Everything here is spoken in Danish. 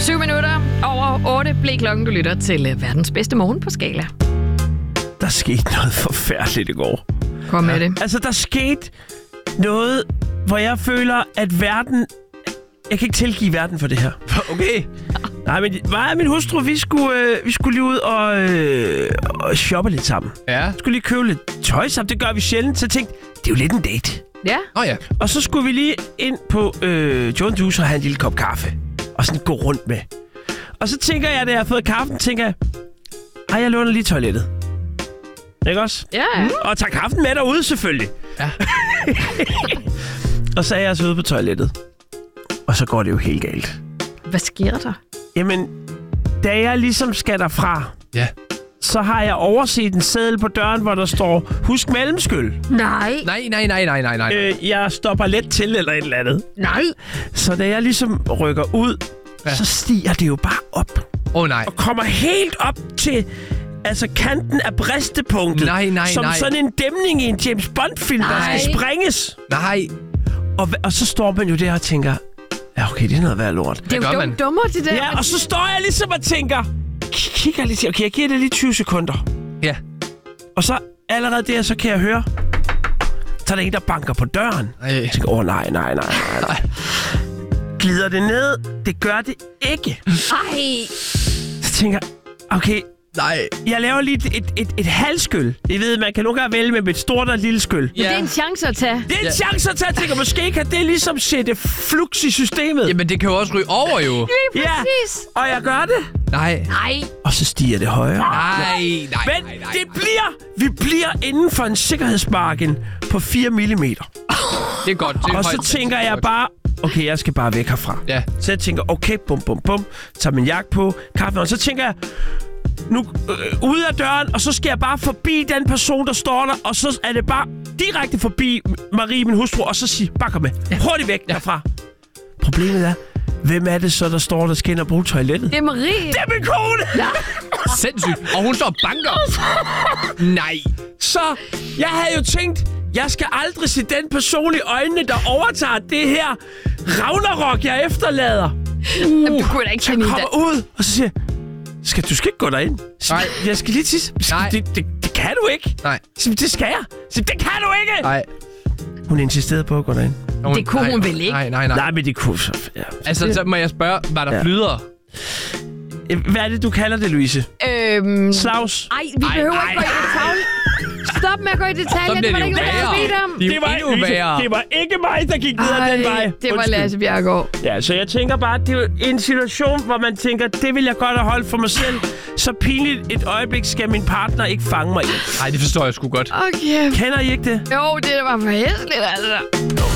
7 minutter over 8 blev klokken, du lytter til verdens bedste morgen på Skala. Der skete noget forfærdeligt i går. Kom med det. Altså, der skete noget, hvor jeg føler, at verden... Jeg kan ikke tilgive verden for det her. Okay. Nej, men mig og min hustru, vi skulle lige ud og shoppe lidt sammen. Ja. Vi skulle lige købe lidt tøj sammen. Det gør vi sjældent. Så jeg tænkte, det er jo lidt en date. Ja. Ja. Og så skulle vi lige ind på John Juice og have en lille kop kaffe. Og sådan gå rundt med. Og så tænker jeg, da jeg har fået kaffen, tænker jeg, jeg låner lige toilettet. Ikke også? Ja. Og tager kaffen med derude, selvfølgelig. Ja. Og så er jeg så ude på toilettet. Og så går det jo helt galt. Hvad sker der? Jamen, da jeg ligesom skal derfra, så har jeg overset en seddel på døren, hvor der står, husk mellemskyld. Nej. Nej. Jeg stopper let til eller et eller andet. Nej. Så da jeg ligesom rykker ud, så stiger det jo bare op. Nej. Og kommer helt op til kanten af bristepunktet. Nej. Som sådan en dæmning i en James Bond-film, der skal sprænges. Nej. Og så står man jo der og tænker, ja, okay, det er noget værd lort. Det er jo dummer, det der. Ja, og så står jeg ligesom og tænker, kigger lidt, okay, jeg giver det lige 20 sekunder. Ja. Og så allerede der, så kan jeg høre, så er der en, der banker på døren. Jeg tænker, nej. Glider det ned? Det gør det ikke. Ej. Så tænker jeg, okay, nej. Jeg laver lige et halvskyld. Jeg ved, man kan nogle gange vælge med et stort og et lille skyld. Men det er en chance at tage. Det er en chance at tage. Jeg tænker, måske kan det ligesom sætte flux i systemet. Jamen, det kan jo også ryge over, jo. Lige præcis. Og jeg gør det. Nej. Og så stiger det højere. Nej. Men vi bliver inden for en sikkerhedsmargin på 4 mm. Det er godt. Det er og så tænker jeg bare, okay, jeg skal bare væk herfra. Ja. Så jeg tænker, okay, bum. Tager min jakke på, kaffe. Og så tænker jeg, nu ude af døren, og så skal jeg bare forbi den person, der står der, og så er det bare direkte forbi Marie, min hustru, og så sige, bare kom med. Hurtigt væk derfra. Problemet er, hvem er det så, der står, der skal ind og bruge toilettet? Det er Marie. Det er min kone! Ja. Sindssygt. Og hun står og banker. Nej. Så jeg havde jo tænkt, jeg skal aldrig se den person i øjnene, der overtager det her Ragnarok, jeg efterlader. Du kunne da ikke kende jeg kommer ud, og så siger jeg, du skal ikke gå derind. Nej. Jeg skal lige tisse. Det kan du ikke. Nej. Det skal jeg. Det kan du ikke. Nej. Hun insisterede på at gå derind. Det kunne hun vel ikke? Nej. Nej, men det kunne så... Ja. Altså, så må jeg spørge, var der flydere? Hvad er det, du kalder det, Louise? Slags? Ej, vi behøver ikke gå i detaljer. Stop med at gå i detaljer. Det var ikke noget, jeg bedt om. Det var ikke mig, der gik videre den vej. Det var Lasse Bjerregaard. Ja, så jeg tænker bare, det er jo en situation, hvor man tænker, det vil jeg godt have holdt for mig selv. Så pinligt et øjeblik skal min partner ikke fange mig i. Nej, det forstår jeg sgu godt. Okay. Kender I ikke det? Jo, det var for hæsligt, altså.